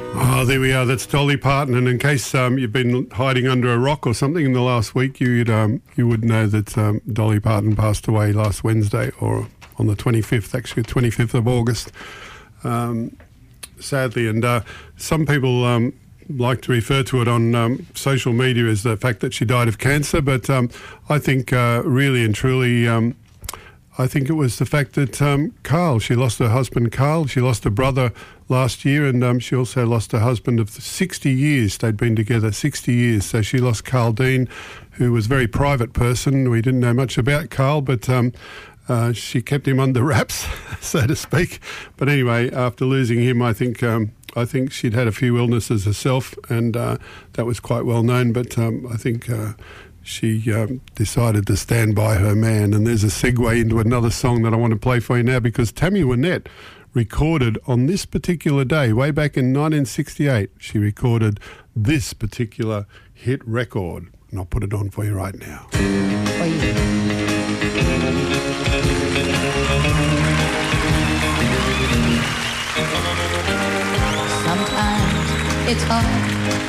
Oh, there we are. That's Dolly Parton. And in case you've been hiding under a rock or something in the last week, you would know that Dolly Parton passed away last Wednesday, or on the 25th, actually, 25th of August, sadly. And some people like to refer to it on social media as the fact that she died of cancer, but I think really and truly... I think it was the fact that Carl, she lost her husband Carl, she lost her brother last year, and she also lost her husband of 60 years. They'd been together 60 years. So she lost Carl Dean, who was a very private person. We didn't know much about Carl, but she kept him under wraps, so to speak. But anyway, after losing him, I think she'd had a few illnesses herself, and that was quite well known. But I think... she decided to stand by her man. And there's a segue into another song that I want to play for you now, because Tammy Wynette recorded on this particular day, way back in 1968, she recorded this particular hit record. And I'll put it on for you right now. Sometimes it's hard